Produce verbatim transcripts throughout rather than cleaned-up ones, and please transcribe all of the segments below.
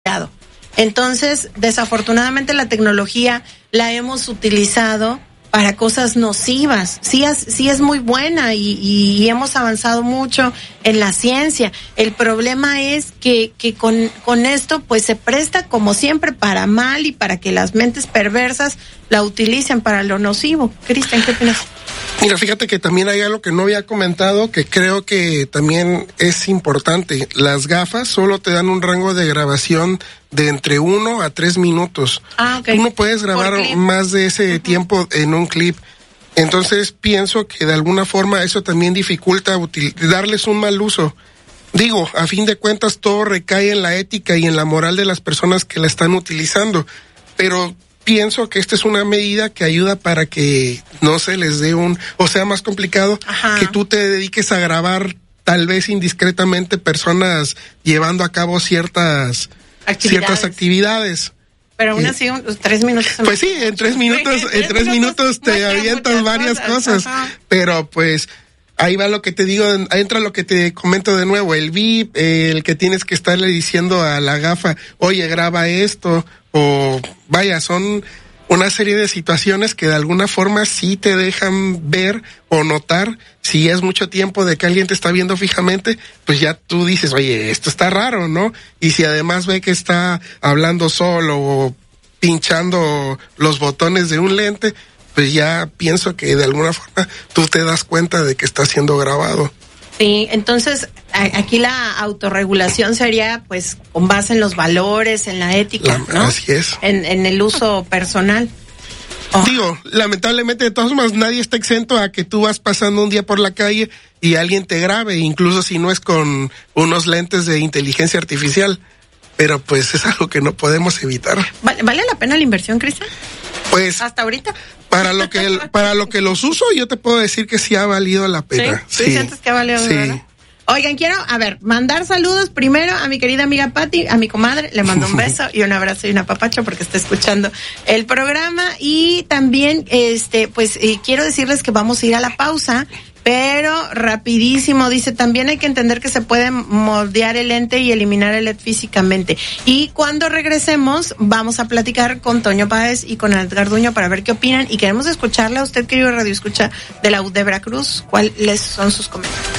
Entonces, desafortunadamente la tecnología la hemos utilizado para cosas nocivas. Sí es, sí es muy buena y, y hemos avanzado mucho en la ciencia. El problema es que, que con, con esto pues se presta como siempre para mal y para que las mentes perversas la utilicen para lo nocivo. Cristian, ¿qué opinas? Mira, fíjate que también hay algo que no había comentado que creo que también es importante. Las gafas solo te dan un rango de grabación de entre uno a tres minutos. Ah, okay. Tú no puedes grabar más de ese uh-huh. tiempo en un clip. Entonces pienso que de alguna forma eso también dificulta util- darles un mal uso. Digo, a fin de cuentas todo recae en la ética y en la moral de las personas que la están utilizando. Pero pienso que esta es una medida que ayuda para que no se les dé un, o sea, más complicado, Ajá. que tú te dediques a grabar tal vez indiscretamente personas llevando a cabo ciertas actividades. ciertas actividades. Pero aún así, un, tres minutos. Pues sí, en tres minutos, en tres minutos te avientas varias cosas, cosas pero pues ahí va lo que te digo, ahí entra lo que te comento de nuevo, el V I P, el que tienes que estarle diciendo a la gafa, oye, graba esto, o vaya, son una serie de situaciones que de alguna forma sí te dejan ver o notar, si es mucho tiempo de que alguien te está viendo fijamente, pues ya tú dices, oye, esto está raro, ¿no? Y si además ve que está hablando solo o pinchando los botones de un lente, pues ya pienso que de alguna forma tú te das cuenta de que está siendo grabado. Sí, entonces aquí la autorregulación sería pues con base en los valores, en la ética, la, ¿no? Así es. En, en el uso personal. Oh. Digo, lamentablemente de todas formas nadie está exento a que tú vas pasando un día por la calle y alguien te grabe, incluso si no es con unos lentes de inteligencia artificial, pero pues es algo que no podemos evitar. ¿Vale, ¿vale la pena la inversión, Cristian? Pues hasta ahorita. Para lo que el, para lo que los uso, yo te puedo decir que sí ha valido la pena. ¿Sí? ¿Sí? ¿Sientes que ha valido la pena? Sí. Oigan, quiero, a ver, mandar saludos primero a mi querida amiga Patti, a mi comadre, le mando un beso y un abrazo y un apapacho porque está escuchando el programa. Y también, este, pues, eh, quiero decirles que vamos a ir a la pausa, pero rapidísimo, dice, también hay que entender que se puede moldear el lente y eliminar el L E D físicamente. Y cuando regresemos, vamos a platicar con Toño Páez y con Edgar Duño para ver qué opinan, y queremos escucharle a usted, querido Radio Escucha de la U de Veracruz, cuáles son sus comentarios.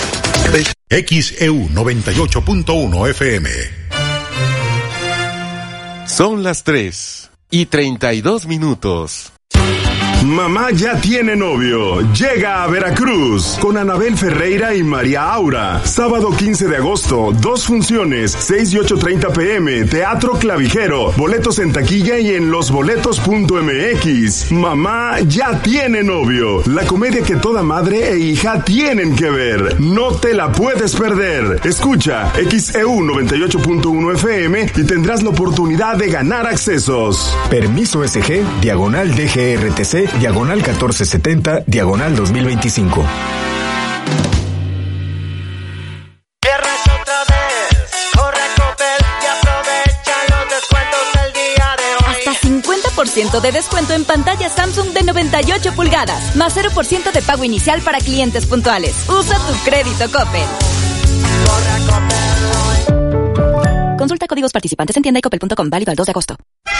X E U noventa y ocho punto uno F M. Son las tres y treinta y dos minutos. Mamá ya tiene novio. Llega a Veracruz con Anabel Ferreira y María Aura. Sábado quince de agosto, dos funciones, seis y ocho treinta pm, Teatro Clavijero. Boletos en taquilla y en losboletos punto m x. Mamá ya tiene novio. La comedia que toda madre e hija tienen que ver. No te la puedes perder. Escucha X E U noventa y ocho punto uno F M y tendrás la oportunidad de ganar accesos. Permiso S G, diagonal D G R T C, diagonal catorce setenta, diagonal dos mil veinticinco. Hasta cincuenta por ciento de descuento en pantalla Samsung de noventa y ocho pulgadas, más cero por ciento de pago inicial para clientes puntuales. Usa tu crédito Coppel. Consulta códigos participantes en tienda y coppel punto com, válido al dos de agosto.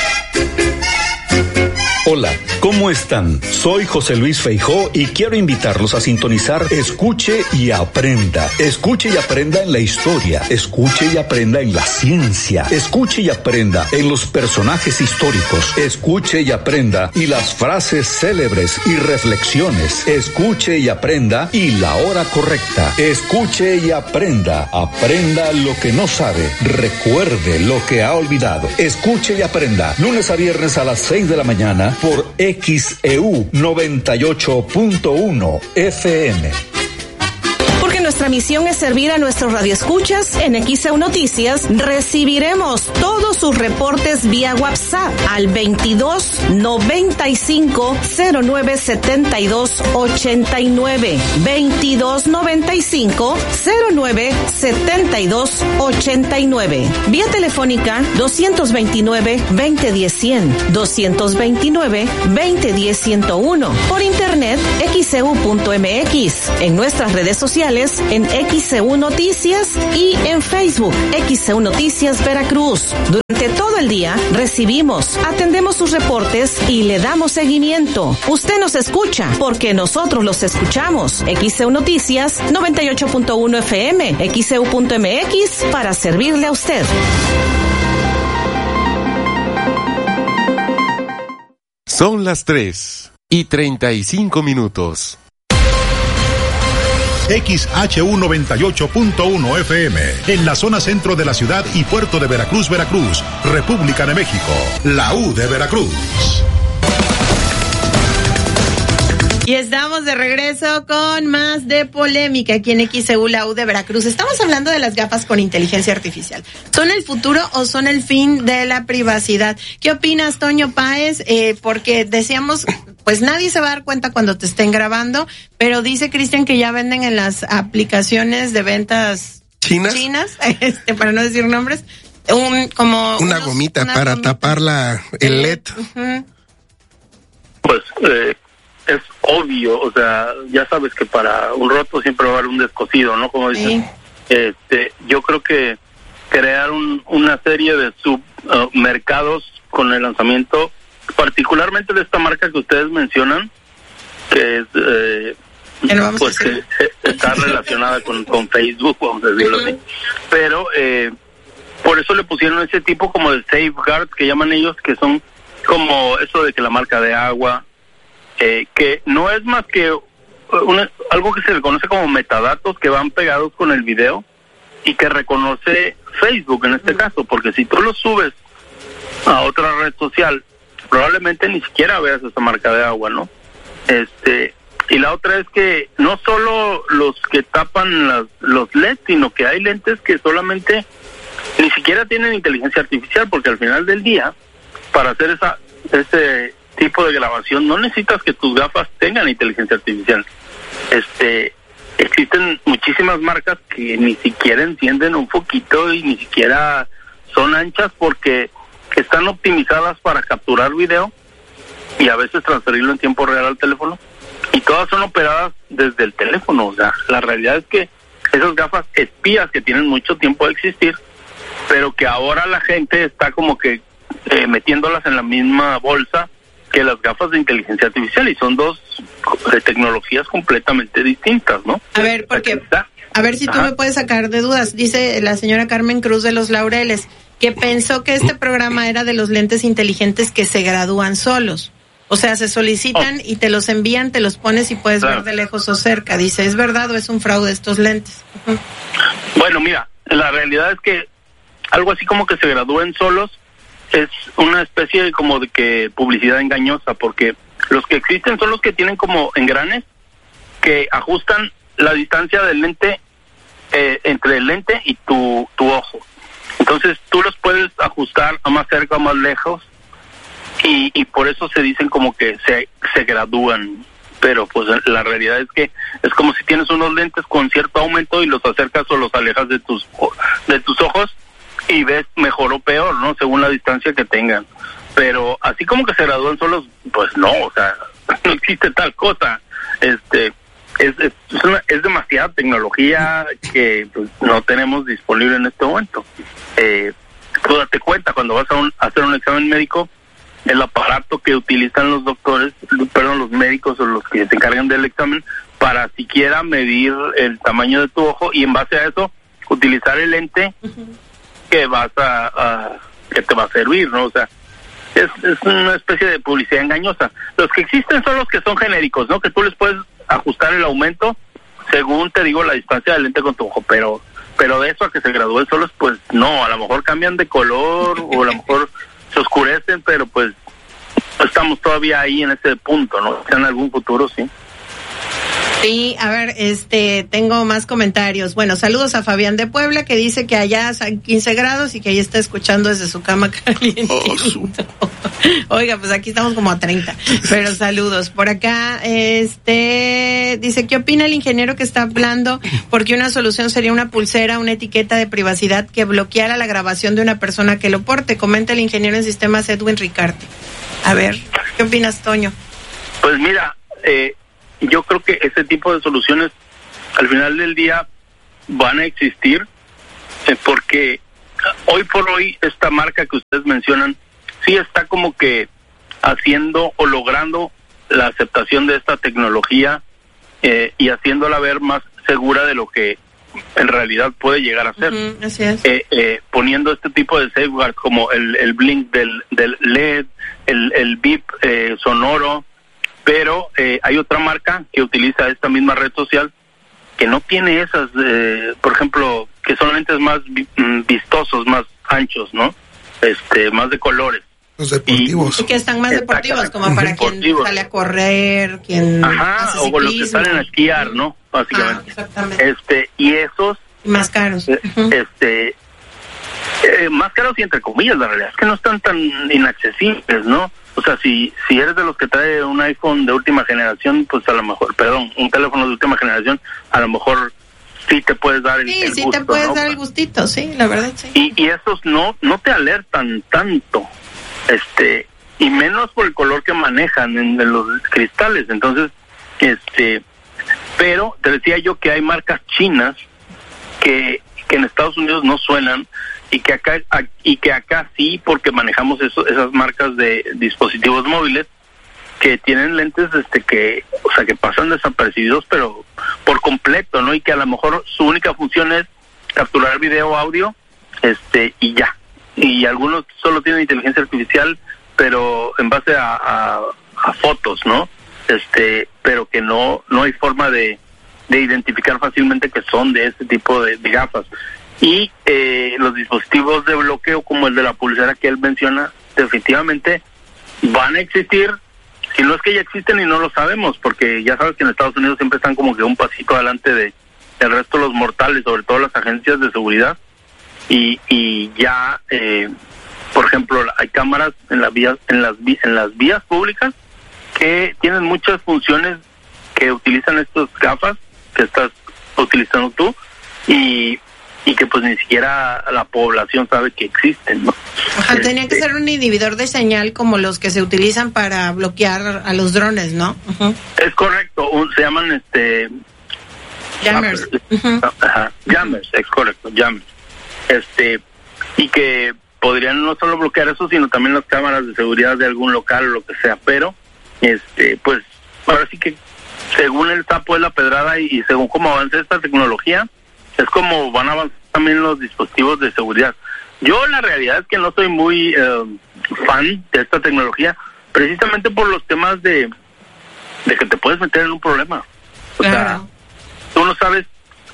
Hola, ¿cómo están? Soy José Luis Feijó y quiero invitarlos a sintonizar Escuche y Aprenda. Escuche y aprenda en la historia, escuche y aprenda en la ciencia, escuche y aprenda en los personajes históricos, escuche y aprenda y las frases célebres y reflexiones, escuche y aprenda y la hora correcta, escuche y aprenda, aprenda lo que no sabe, recuerde lo que ha olvidado, escuche y aprenda, lunes a viernes a las seis de la mañana por X E U noventa y ocho punto uno F M. Porque nuestra misión es servir a nuestros radioescuchas. En X E U Noticias recibiremos todos sus reportes vía WhatsApp al veintidós noventa y cinco cero nueve setenta y dos ochenta y nueve, veintidós noventa y cinco cero nueve setenta y dos ochenta y nueve. Vía telefónica doscientos veintinueve veinte diez cien, doscientos veintinueve veinte diez ciento uno. Por internet X E U punto M X. En nuestras redes sociales escuchas en X C U Noticias y en Facebook X C U Noticias Veracruz. Durante todo el día recibimos, atendemos sus reportes y le damos seguimiento. Usted nos escucha porque nosotros los escuchamos. X C U Noticias noventa y ocho punto uno F M, X C U punto M X para servirle a usted. Son las tres y treinta y cinco minutos. X H U noventa y ocho punto uno F M, en la zona centro de la ciudad y puerto de Veracruz, Veracruz, República de México, la U de Veracruz. Y estamos de regreso con más de polémica aquí en X C U, la U de Veracruz. Estamos hablando de las gafas con inteligencia artificial. ¿Son el futuro o son el fin de la privacidad? ¿Qué opinas, Toño Páez? Eh, porque decíamos, pues nadie se va a dar cuenta cuando te estén grabando, pero dice Cristian que ya venden en las aplicaciones de ventas chinas, chinas este, para no decir nombres, un como una unos, gomita una para gomita. tapar la, el L E D. Uh-huh. Pues eh, es obvio, o sea, ya sabes que para un roto siempre va a haber un descosido, ¿no? Como dicen. Sí. Este, yo creo que crear un, una serie de submercados uh, con el lanzamiento, particularmente de esta marca que ustedes mencionan, que es eh, no pues que está relacionada con, con Facebook, vamos a decirlo así, pero eh, por eso le pusieron ese tipo como de safeguards que llaman ellos, que son como eso de que la marca de agua, eh, que no es más que una, algo que se le conoce como metadatos que van pegados con el video y que reconoce Facebook en este caso, porque si tú lo subes a otra red social, probablemente ni siquiera veas esa marca de agua, ¿no? Este, y la otra es que no solo los que tapan las, los L E D, sino que hay lentes que solamente ni siquiera tienen inteligencia artificial, porque al final del día, para hacer esa ese tipo de grabación, no necesitas que tus gafas tengan inteligencia artificial. Este, existen muchísimas marcas que ni siquiera encienden un foquito y ni siquiera son anchas porque están optimizadas para capturar video y a veces transferirlo en tiempo real al teléfono, y todas son operadas desde el teléfono. O sea, la realidad es que esas gafas espías que tienen mucho tiempo de existir, pero que ahora la gente está como que eh, metiéndolas en la misma bolsa que las gafas de inteligencia artificial, y son dos eh, tecnologías completamente distintas, ¿no? A ver, porque a ver si tú Ajá. me puedes sacar de dudas. Dice la señora Carmen Cruz de Los Laureles que pensó que este programa era de los lentes inteligentes que se gradúan solos. O sea, se solicitan oh. y te los envían, te los pones y puedes claro. ver de lejos o cerca. Dice, ¿es verdad o es un fraude estos lentes? Uh-huh. Bueno, mira, la realidad es que algo así como que se gradúen solos es una especie de como de que publicidad engañosa, porque los que existen son los que tienen como engranes que ajustan la distancia del lente eh, entre el lente y tu, tu ojo. Entonces tú los puedes ajustar a más cerca o más lejos, y, y por eso se dicen como que se, se gradúan, pero pues la realidad es que es como si tienes unos lentes con cierto aumento y los acercas o los alejas de tus de tus ojos y ves mejor o peor, ¿no? Según la distancia que tengan. Pero así como que se gradúan solos, pues no, o sea, no existe tal cosa. Este es es, es, una, es demasiada tecnología que pues, no tenemos disponible en este momento. Eh, tú date cuenta, cuando vas a, un, a hacer un examen médico, el aparato que utilizan los doctores, perdón, los médicos o los que se encargan del examen, para siquiera medir el tamaño de tu ojo y en base a eso utilizar el lente uh-huh. que vas a, a que te va a servir, ¿no? O sea, es, es una especie de publicidad engañosa. Los que existen son los que son genéricos, ¿no? Que tú les puedes ajustar el aumento según, te digo, la distancia del lente con tu ojo, pero pero de eso a que se gradúen solos, pues no, a lo mejor cambian de color o a lo mejor se oscurecen, pero pues estamos todavía ahí en ese punto, ¿no? En algún futuro, sí. Sí, a ver, este, tengo más comentarios. Bueno, saludos a Fabián de Puebla, que dice que allá son quince grados y que ahí está escuchando desde su cama caliente. Oh, su... Oiga, pues aquí estamos como a treinta, pero saludos. Por acá, este, dice, ¿qué opina el ingeniero que está hablando? Porque una solución sería una pulsera, una etiqueta de privacidad que bloqueara la grabación de una persona que lo porte. Comenta el ingeniero en sistemas Edwin Ricarte. A ver, ¿qué opinas, Toño? Pues mira, eh, yo creo que ese tipo de soluciones al final del día van a existir, eh, porque hoy por hoy esta marca que ustedes mencionan sí está como que haciendo o logrando la aceptación de esta tecnología eh, y haciéndola ver más segura de lo que en realidad puede llegar a ser. Uh-huh, así es. Eh, eh, poniendo este tipo de safeguards como el, el blink del, del L E D, el, el beep eh, sonoro, pero eh, hay otra marca que utiliza esta misma red social que no tiene esas, eh, por ejemplo, que solamente es más vi- vistosos, más anchos, ¿no? Este, más de colores. Los deportivos. Y que están más deportivos, como para deportivos. Quien sale a correr, quien Ajá, hace o ciclismo. los que salen a esquiar, ¿no? Básicamente. Ah, exactamente. Este, y esos... Más caros. Eh, uh-huh. Este... Eh, más caros y entre comillas, la realidad es que no están tan inaccesibles, ¿no? O sea, si si eres de los que trae un iPhone de última generación, pues a lo mejor, perdón, un teléfono de última generación, a lo mejor sí te puedes dar el, sí, el sí gusto, te puedes ¿no? dar el gustito, sí, la verdad, sí. Y, y esos no no te alertan tanto, este, y menos por el color que manejan en, en los cristales. Entonces, este, pero te decía yo que hay marcas chinas que que en Estados Unidos no suenan y que acá y que acá sí, porque manejamos eso, esas marcas de dispositivos móviles que tienen lentes este que o sea que pasan desapercibidos pero por completo, ¿no? Y que a lo mejor su única función es capturar video o audio, este y ya, y algunos solo tienen inteligencia artificial pero en base a, a, a fotos, ¿no? Este pero que no no hay forma de de identificar fácilmente que son de este tipo de, de gafas. Y eh, los dispositivos de bloqueo como el de la pulsera que él menciona definitivamente van a existir, si no es que ya existen y no lo sabemos, porque ya sabes que en Estados Unidos siempre están como que un pasito adelante de del resto de los mortales, sobre todo las agencias de seguridad, y y ya eh, por ejemplo hay cámaras en las vías en las en las vías públicas que tienen muchas funciones que utilizan estas gafas que estás utilizando tú y y que pues ni siquiera la población sabe que existen, ¿no? Ajá, tenía que ser un inhibidor de señal como los que se utilizan para bloquear a los drones, ¿no? Uh-huh. Es correcto, un, se llaman este jammers. Uh-huh. Ajá, jammers, es correcto, jammers. Este y que podrían no solo bloquear eso, sino también las cámaras de seguridad de algún local o lo que sea, pero este pues ahora sí que según el sapo de la pedrada y, y según cómo avance esta tecnología, es como van a avanzar también los dispositivos de seguridad. Yo la realidad es que no soy muy eh, fan de esta tecnología, precisamente por los temas de de que te puedes meter en un problema. O claro. sea, tú no sabes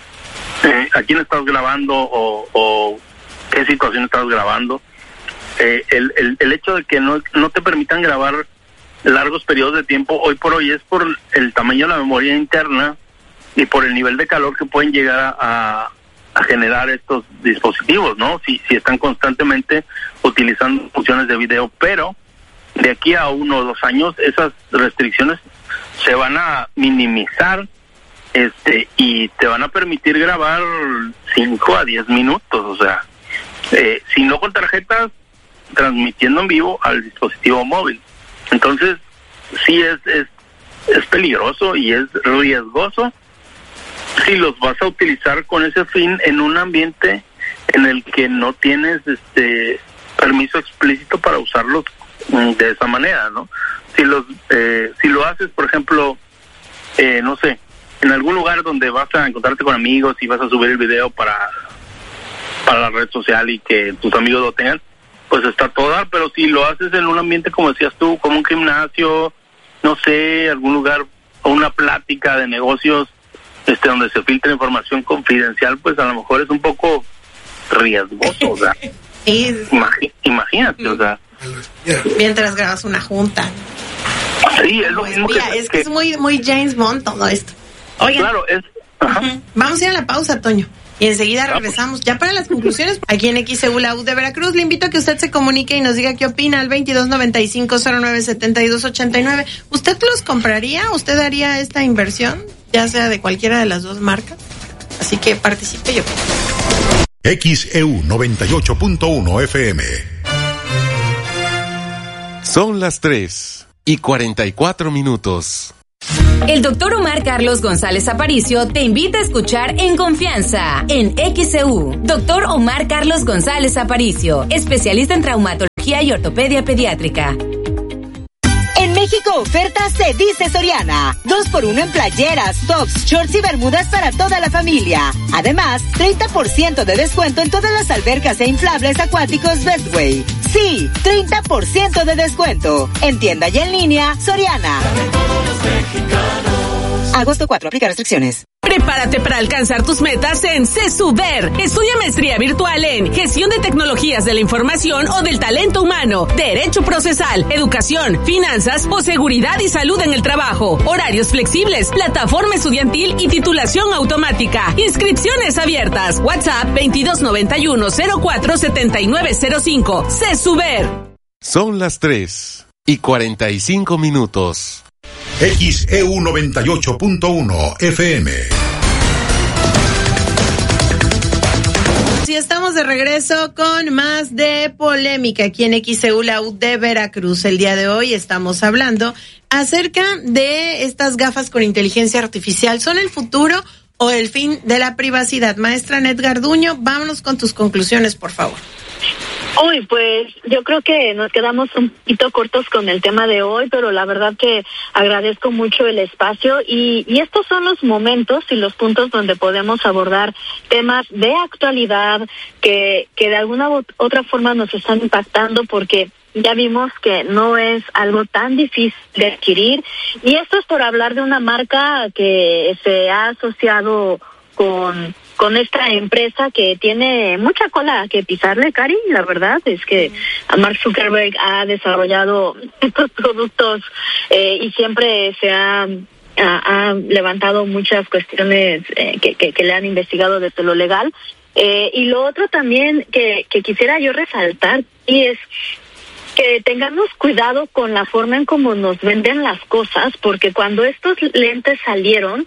eh, a quién estás grabando o, o qué situación estás grabando. Eh, el, el, el hecho de que no, no te permitan grabar largos periodos de tiempo hoy por hoy es por el tamaño de la memoria interna y por el nivel de calor que pueden llegar a, a generar estos dispositivos, ¿no? Si, si están constantemente utilizando funciones de video, pero de aquí a uno o dos años esas restricciones se van a minimizar, este y te van a permitir grabar cinco a diez minutos, o sea, eh, si no con tarjetas, transmitiendo en vivo al dispositivo móvil. Entonces, sí es, es es peligroso y es riesgoso si los vas a utilizar con ese fin en un ambiente en el que no tienes este permiso explícito para usarlos de esa manera, ¿no? Si los eh, si lo haces, por ejemplo, eh, no sé, en algún lugar donde vas a encontrarte con amigos y vas a subir el video para para la red social y que tus amigos lo tengan, pues está todo dar, pero si lo haces en un ambiente, como decías tú, como un gimnasio, no sé, algún lugar o una plática de negocios, este donde se filtra información confidencial, pues a lo mejor es un poco riesgoso, o sea, imagi- imagínate, o sea, mientras grabas una junta. Sí, es lo mismo que, es que, que es muy muy James Bond todo esto. Oigan, claro, es, ajá. Uh-huh. Vamos a ir a la pausa, Toño. Y enseguida regresamos. Ya para las conclusiones, aquí en X C U, la U de Veracruz, le invito a que usted se comunique y nos diga qué opina al veintidós noventa y cinco cero nueve setenta y dos ochenta y nueve. ¿Usted los compraría? ¿Usted haría esta inversión? Ya sea de cualquiera de las dos marcas. Así que participe yo. X E U noventa y ocho punto uno F M. Son las tres y cuarenta y cuatro minutos. El doctor Omar Carlos González Aparicio te invita a escuchar En Confianza, en X E U. Doctor Omar Carlos González Aparicio, especialista en traumatología y ortopedia pediátrica. En México oferta se dice Soriana. Dos por uno en playeras, tops, shorts y bermudas para toda la familia. Además, treinta por ciento de descuento en todas las albercas e inflables acuáticos Bestway. Sí, treinta por ciento de descuento. En tienda y en línea, Soriana. Agosto cuatro, aplica restricciones. Prepárate para alcanzar tus metas en CESUBER. Estudia maestría virtual en Gestión de Tecnologías de la Información o del Talento Humano, Derecho Procesal, Educación, Finanzas o Seguridad y Salud en el Trabajo. Horarios flexibles, plataforma estudiantil y titulación automática. Inscripciones abiertas. WhatsApp veintidós noventa y uno cero cuatro setenta y nueve cero cinco. CESUBER. Son las tres y cuarenta y cinco minutos. X E U noventa y ocho punto uno F M. Sí, estamos de regreso con más de polémica aquí en X E U, la U de Veracruz. El día de hoy estamos hablando acerca de estas gafas con inteligencia artificial. ¿Son el futuro o el fin de la privacidad? Maestra Net Garduño, vámonos con tus conclusiones, por favor. Uy, pues yo creo que nos quedamos un poquito cortos con el tema de hoy, pero la verdad que agradezco mucho el espacio y, y estos son los momentos y los puntos donde podemos abordar temas de actualidad que, que de alguna u otra forma nos están impactando, porque ya vimos que no es algo tan difícil de adquirir, y esto es por hablar de una marca que se ha asociado con con esta empresa que tiene mucha cola que pisarle, Cari. La verdad es que Mark Zuckerberg ha desarrollado estos productos eh, y siempre se ha, ha, ha levantado muchas cuestiones eh, que, que, que le han investigado desde lo legal. Eh, y lo otro también que, que quisiera yo resaltar y es que tengamos cuidado con la forma en cómo nos venden las cosas, porque cuando estos lentes salieron,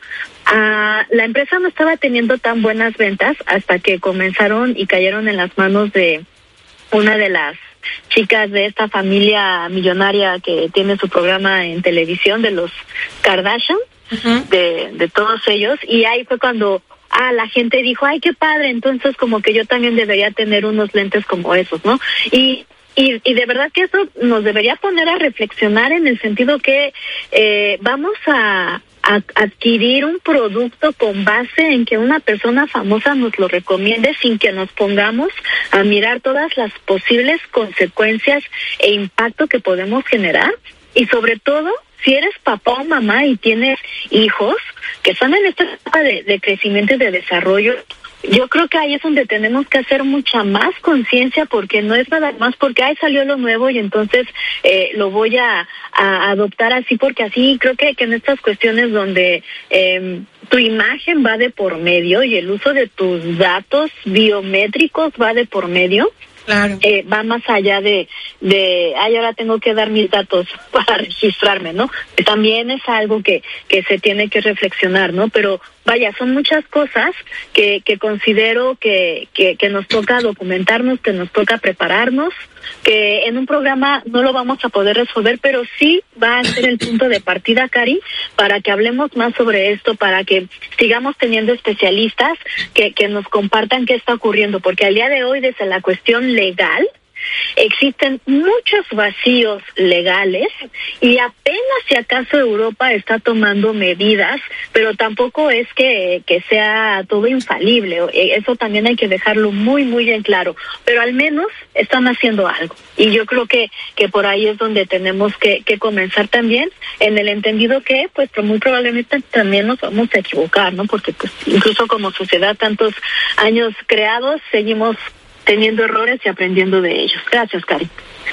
uh, la empresa no estaba teniendo tan buenas ventas hasta que comenzaron y cayeron en las manos de una de las chicas de esta familia millonaria que tiene su programa en televisión, de los Kardashian, uh-huh. de, de todos ellos, y ahí fue cuando ah, la gente dijo, ay, qué padre, entonces como que yo también debería tener unos lentes como esos, ¿no? Y Y, y de verdad que eso nos debería poner a reflexionar en el sentido que eh, vamos a, a adquirir un producto con base en que una persona famosa nos lo recomiende, sin que nos pongamos a mirar todas las posibles consecuencias e impacto que podemos generar. Y sobre todo, si eres papá o mamá y tienes hijos que están en esta etapa de, de crecimiento y de desarrollo, yo creo que ahí es donde tenemos que hacer mucha más conciencia, porque no es nada más porque ahí salió lo nuevo y entonces eh, lo voy a, a adoptar así, porque así creo que, que en estas cuestiones donde eh, tu imagen va de por medio y el uso de tus datos biométricos va de por medio, claro. eh, va más allá de, de, ay, ahora tengo que dar mis datos para registrarme, ¿no? Que también es algo que, que se tiene que reflexionar, ¿no? Pero vaya, son muchas cosas que, que considero que, que, que nos toca documentarnos, que nos toca prepararnos, que en un programa no lo vamos a poder resolver, pero sí va a ser el punto de partida, Cari, para que hablemos más sobre esto, para que sigamos teniendo especialistas que, que nos compartan qué está ocurriendo, porque al día de hoy, desde la cuestión legal, existen muchos vacíos legales y apenas si acaso Europa está tomando medidas, pero tampoco es que, que sea todo infalible. Eso también hay que dejarlo muy, muy en claro. Pero al menos están haciendo algo. Y yo creo que, que por ahí es donde tenemos que, que comenzar también, en el entendido que, pues, muy probablemente también nos vamos a equivocar, ¿no? Porque, pues, incluso como sociedad, tantos años creados, seguimos teniendo errores y aprendiendo de ellos. Gracias, Cari.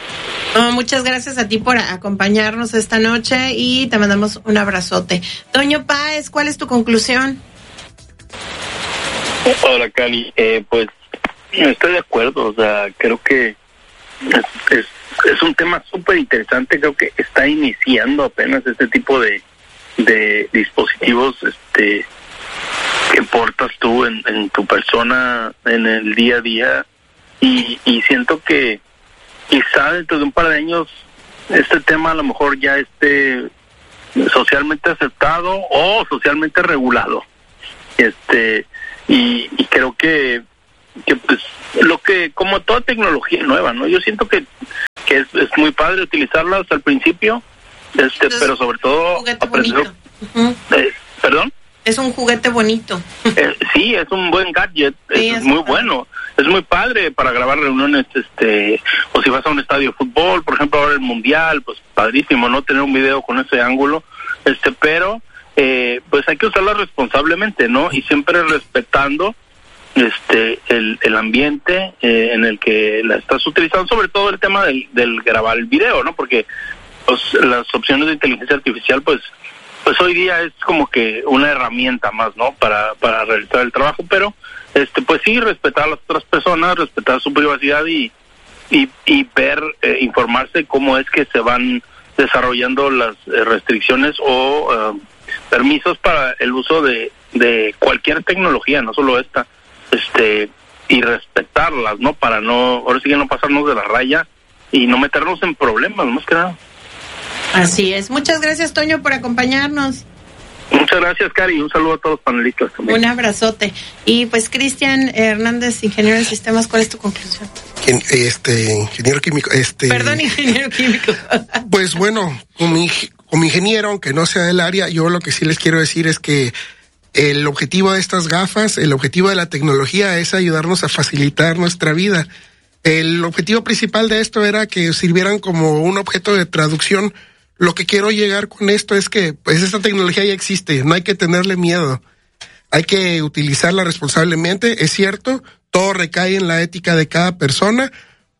No, muchas gracias a ti por acompañarnos esta noche y te mandamos un abrazote. Toño Páez, ¿cuál es tu conclusión? Hola, Cari. Eh, pues estoy de acuerdo. O sea, creo que es, es, es un tema súper interesante. Creo que está iniciando apenas este tipo de, de dispositivos este que portas tú en, en tu persona en el día a día. Y, y siento que quizá dentro de un par de años este tema a lo mejor ya esté socialmente aceptado o socialmente regulado. Este y, y creo que que pues lo que como toda tecnología nueva, ¿no? Yo siento que que es, es muy padre utilizarlas al principio, este, es pero sobre todo aprender. Uh-huh. Eh, ¿Perdón? Es un juguete bonito. Eh, sí, es un buen gadget, sí, es, es muy bueno. Es muy padre para grabar reuniones, este, o si vas a un estadio de fútbol, por ejemplo, ahora el mundial, pues padrísimo, ¿no? Tener un video con ese ángulo, este, pero, eh, pues hay que usarla responsablemente, ¿no? Y siempre respetando, este, el, el ambiente eh, en el que la estás utilizando, sobre todo el tema del, del grabar el video, ¿no? Porque, pues, las opciones de inteligencia artificial, pues, pues hoy día es como que una herramienta más, ¿no? Para, para realizar el trabajo, pero, este, pues sí, respetar a las otras personas, respetar su privacidad y, y, y ver, eh, informarse cómo es que se van desarrollando las eh, restricciones o uh, permisos para el uso de, de cualquier tecnología, no solo esta, este, y respetarlas, ¿no? Para no, ahora sí que no pasarnos de la raya y no meternos en problemas, más que nada. Así es. Muchas gracias, Toño, por acompañarnos. Muchas gracias, Cari. Un saludo a todos los panelistas también. Un abrazote. Y pues, Cristian Hernández, ingeniero en sistemas, ¿cuál es tu conclusión? Este, ingeniero químico, este... Perdón, ingeniero químico. Pues bueno, como, como ingeniero, aunque no sea del área, yo lo que sí les quiero decir es que el objetivo de estas gafas, el objetivo de la tecnología es ayudarnos a facilitar nuestra vida. El objetivo principal de esto era que sirvieran como un objeto de traducción. Lo que quiero llegar con esto es que, pues, esta tecnología ya existe, no hay que tenerle miedo. Hay que utilizarla responsablemente, es cierto, todo recae en la ética de cada persona.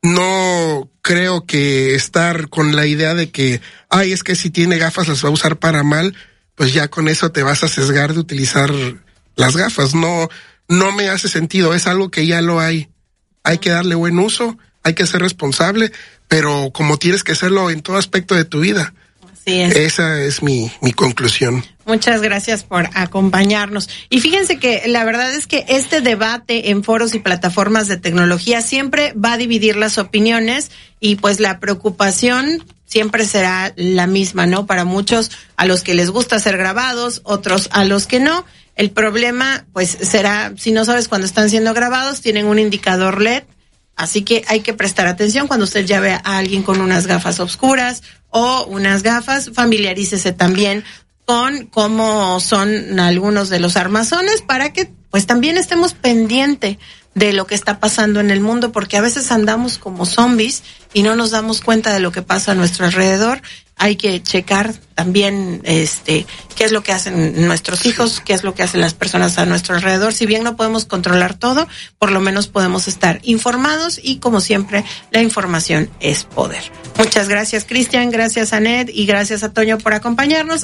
No creo que estar con la idea de que, ay, es que si tiene gafas las va a usar para mal, pues ya con eso te vas a sesgar de utilizar las gafas. No, no me hace sentido, es algo que ya lo hay. Hay que darle buen uso, hay que ser responsable, pero como tienes que hacerlo en todo aspecto de tu vida. Así es. Esa es mi, mi conclusión. Muchas gracias por acompañarnos. Y fíjense que la verdad es que este debate en foros y plataformas de tecnología siempre va a dividir las opiniones y pues la preocupación siempre será la misma, ¿no? Para muchos a los que les gusta ser grabados, otros a los que no. El problema pues será, si no sabes cuándo están siendo grabados, tienen un indicador L E D. Así que hay que prestar atención cuando usted ya ve a alguien con unas gafas oscuras o unas gafas, familiarícese también con cómo son algunos de los armazones para que pues también estemos pendiente de lo que está pasando en el mundo, porque a veces andamos como zombies y no nos damos cuenta de lo que pasa a nuestro alrededor. Hay que checar también este qué es lo que hacen nuestros hijos, qué es lo que hacen las personas a nuestro alrededor. Si bien no podemos controlar todo, por lo menos podemos estar informados y, como siempre, la información es poder. Muchas gracias, Cristian, gracias a Ned y gracias a Toño por acompañarnos.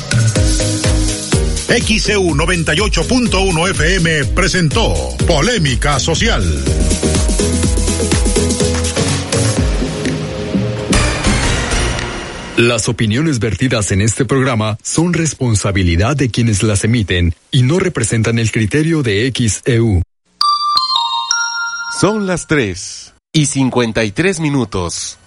X C U noventa y ocho punto uno F M presentó Polémica Social. Las opiniones vertidas en este programa son responsabilidad de quienes las emiten y no representan el criterio de X E U. Son las tres y cincuenta y tres minutos.